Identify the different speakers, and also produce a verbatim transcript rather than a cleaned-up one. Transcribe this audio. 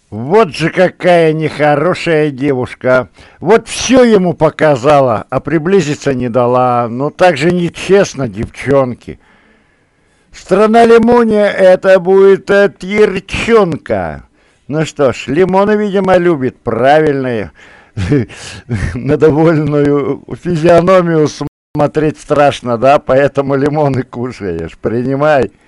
Speaker 1: Вот же какая нехорошая девушка. Вот все ему показала, а приблизиться не дала. Ну так же нечестно, девчонки. Страна лимония это будет от Ярчонка. Ну что ж, лимоны, видимо, любит. Правильные. На довольную физиономию смотреть страшно, да? Поэтому лимоны кушаешь. Принимай.